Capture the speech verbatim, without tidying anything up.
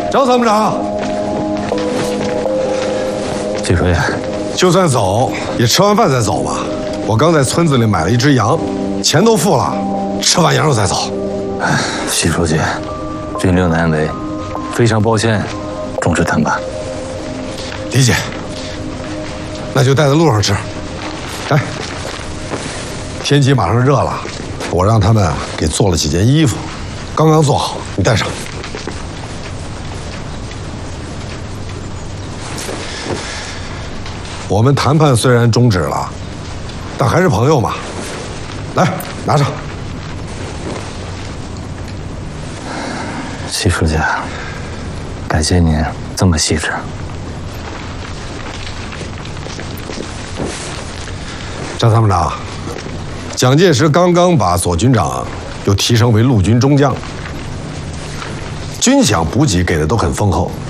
张参谋长， 季书记， 就算走，也吃完饭再走吧。我刚在村子里买了一只羊，钱都付了，吃完羊肉再走。 哎，季书记，军令难违，非常抱歉，终止谈判。 理解。那就带在路上吃。哎，天气马上热了，我让他们给做了几件衣服，刚刚做好，你带上。我们谈判虽然终止了，但还是朋友嘛。来，拿上。 季书记，感谢您这么细致。 张参谋长，蒋介石刚刚把左军长又提升为陆军中将，军饷补给给的都很丰厚，